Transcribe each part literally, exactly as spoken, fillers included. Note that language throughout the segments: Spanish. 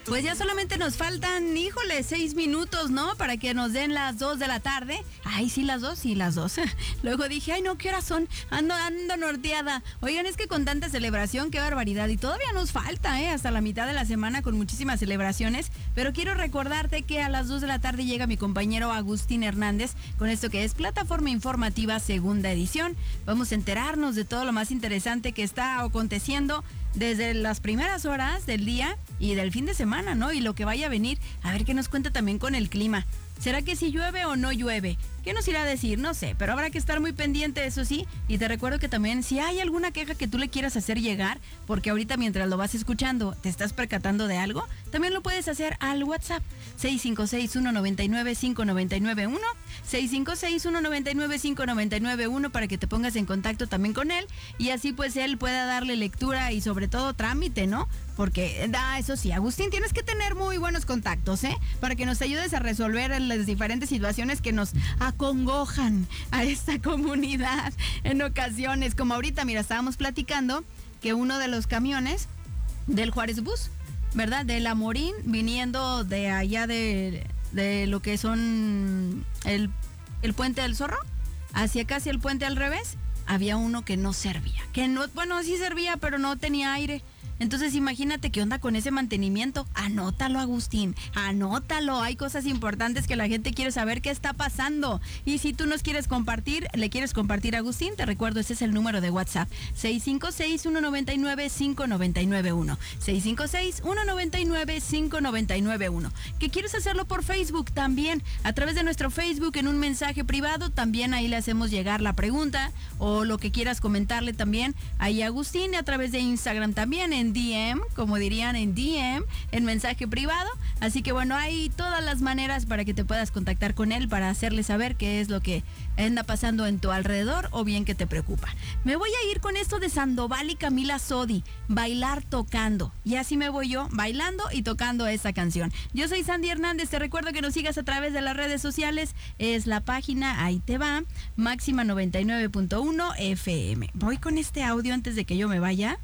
Pues ya solamente nos faltan, híjole, seis minutos, ¿no? Para que nos den las dos de la tarde. Ay, sí, las dos, sí, las dos. Luego dije, ay, no, ¿qué horas son? Ando, ando norteada. Oigan, es que con tanta celebración, qué barbaridad. Y todavía nos falta, ¿eh? Hasta la mitad de la semana con muchísimas celebraciones. Pero quiero recordarte que a las dos de la tarde llega mi compañero Agustín Hernández con esto que es Plataforma Informativa Segunda Edición. Vamos a enterarnos de todo lo más interesante que está aconteciendo desde las primeras horas del día y del fin de semana, ¿no? Y lo que vaya a venir, a ver qué nos cuenta también con el clima. ¿Será que si llueve o no llueve? ¿Qué nos irá a decir? No sé, pero habrá que estar muy pendiente, eso sí. Y te recuerdo que también, si hay alguna queja que tú le quieras hacer llegar, porque ahorita mientras lo vas escuchando, te estás percatando de algo, también lo puedes hacer al WhatsApp seis cinco seis, uno nueve nueve, cinco nueve nueve uno, seis cinco seis, uno nueve nueve, cinco nueve nueve uno para que te pongas en contacto también con él y así pues él pueda darle lectura y sobre todo trámite, ¿no? Porque, da, eso sí, Agustín, tienes que tener muy buenos contactos, ¿eh? Para que nos ayudes a resolver las diferentes situaciones que nos acongojan a esta comunidad en ocasiones. Como ahorita, mira, estábamos platicando que uno de los camiones del Juárez Bus, ¿verdad? Del Amorín, viniendo de allá de, de lo que son el, el Puente del Zorro, hacia casi el puente al revés, había uno que no servía. Que no, bueno, sí servía, pero no tenía aire. Entonces imagínate qué onda con ese mantenimiento. Anótalo, Agustín, anótalo. Hay cosas importantes que la gente quiere saber qué está pasando. Y si tú nos quieres compartir, le quieres compartir a Agustín, te recuerdo, ese es el número de WhatsApp. seis cinco seis, uno nueve nueve, cinco nueve nueve uno. seis cinco seis, uno nueve nueve, cinco nueve nueve uno. ¿Que quieres hacerlo por Facebook? También, a través de nuestro Facebook en un mensaje privado, también ahí le hacemos llegar la pregunta o lo que quieras comentarle también ahí a Agustín, y a través de Instagram también en D M, como dirían en D M, en mensaje privado. Así que bueno, hay todas las maneras para que te puedas contactar con él para hacerle saber qué es lo que anda pasando en tu alrededor o bien que te preocupa. Me voy a ir con esto de Sandoval y Camila Sodi, Bailar Tocando. Y así me voy yo, bailando y tocando esta canción. Yo soy Sandy Hernández, te recuerdo que nos sigas a través de las redes sociales. Es la página, ahí te va, Máxima noventa y nueve punto uno F M. Voy con este audio antes de que yo me vaya.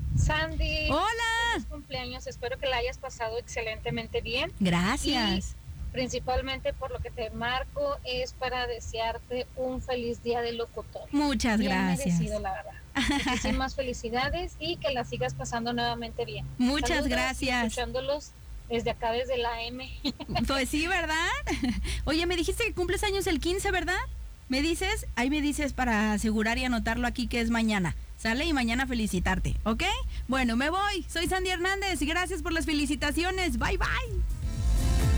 Sandy, hola, feliz cumpleaños, espero que la hayas pasado excelentemente bien. Gracias. Y principalmente por lo que te marco es para desearte un feliz día de locutor. Muchas bien gracias. Merecido, la verdad. Muchísimas felicidades y que la sigas pasando nuevamente bien. Muchas Saludos, gracias. Escuchándolos desde acá, desde la M. Pues sí, ¿verdad? Oye, me dijiste que cumples años el quince, ¿verdad? Me dices, ahí me dices para asegurar y anotarlo aquí que es mañana. Sale y mañana felicitarte, ¿ok? Bueno, me voy. Soy Sandy Hernández. Gracias por las felicitaciones. Bye, bye.